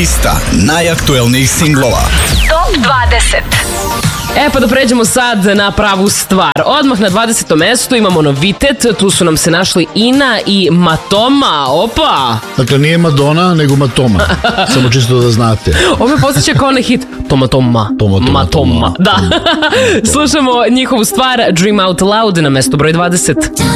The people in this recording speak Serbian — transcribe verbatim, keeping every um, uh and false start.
Lista najaktuelnijih singlova. Top dvadeset. E pa da pređemo sad na pravu stvar. Odmah na dvadesetom mestu imamo novitet, tu su nam se našli Ina i Matoma, opa! Dakle, nije Madonna, nego Matoma, samo čisto da znate. Ovo me posjeća kao onaj hit Toma Toma, Toma, toma, Matoma, toma. da. Slušamo njihovu stvar Dream Out Loud na mestu broj dvadeset.